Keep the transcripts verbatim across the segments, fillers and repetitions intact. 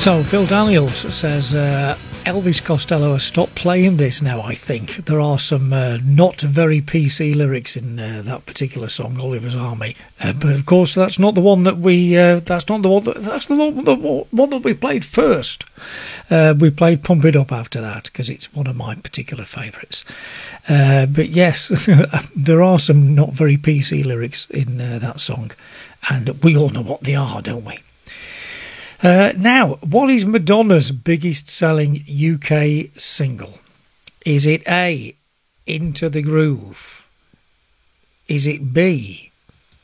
So Phil Daniels says uh, Elvis Costello has stopped playing this now. I think there are some uh, not very P C lyrics in uh, that particular song, Oliver's Army. Uh, but of course, that's not the one that we. Uh, that's not the one. That, that's the one, the one that we played first. Uh, we played "Pump It Up" after that because it's one of my particular favourites. Uh, but yes, there are some not very P C lyrics in uh, that song, and we all know what they are, don't we? Uh, now, what is Madonna's biggest selling U K single? Is it A, Into the Groove? Is it B,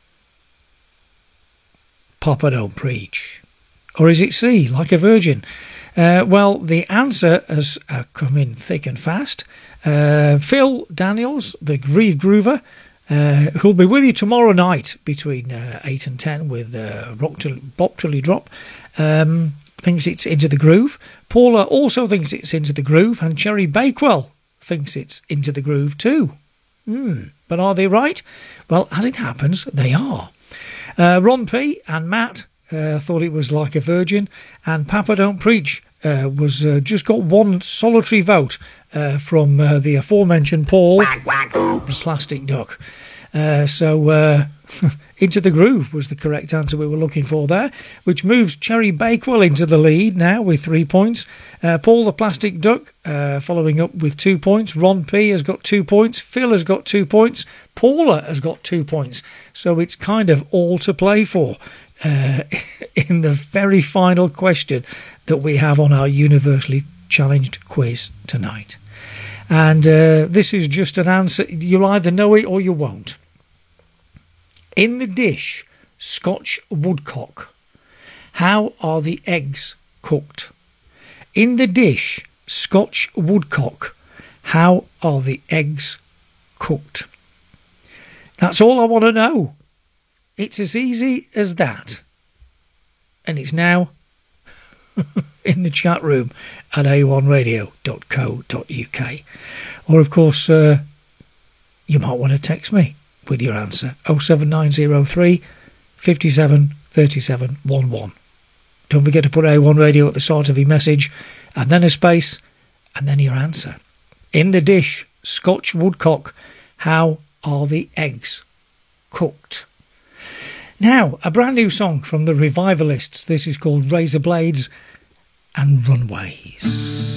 Papa Don't Preach? Or is it C, Like a Virgin? Uh, well, the answer has uh, come in thick and fast. Uh, Phil Daniels, the Grieve Groover, uh, who'll be with you tomorrow night between uh, eight and ten with uh, Rock till, Bop Till You Drop, um, thinks it's Into the Groove. Paula also thinks it's Into the Groove, and Cherry Bakewell thinks it's Into the Groove too. Hmm, but are they right? Well, as it happens, they are. Uh, Ron P and Matt uh, thought it was Like a Virgin, and Papa Don't Preach uh, was uh, just got one solitary vote uh, from uh, the aforementioned Paul, Quack, quack. the Plastic Duck. Uh, so uh, Into the Groove was the correct answer we were looking for there, which moves Cherry Bakewell into the lead now with three points. Uh, Paul the Plastic Duck uh, following up with two points. Ron P has got two points. Phil has got two points. Paula has got two points. So it's kind of all to play for uh, in the very final question that we have on our universally challenged quiz tonight. And uh, this is just an answer. You'll either know it or you won't. In the dish, Scotch woodcock, how are the eggs cooked? In the dish, Scotch woodcock, how are the eggs cooked? That's all I want to know. It's as easy as that. And it's now in the chat room at a one radio dot co dot uk. Or, of course, uh, you might want to text me with your answer. oh seven nine oh three, five seven, three seven one one. Don't forget to put A one Radio at the start of your message, and then a space, and then your answer. In the dish, Scotch woodcock, how are the eggs cooked? Now, a brand new song from the Revivalists. This is called Razor Blades and Runways.